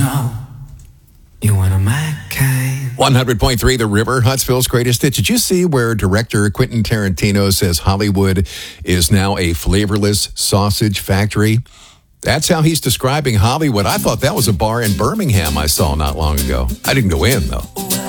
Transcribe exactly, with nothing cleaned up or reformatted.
know you want a my kind. one hundred point three The River, Huntsville's greatest hits. Did you see where director Quentin Tarantino says Hollywood is now a flavorless sausage factory? That's how he's describing Hollywood. I thought that was a bar in Birmingham I saw not long ago. I didn't go in, though.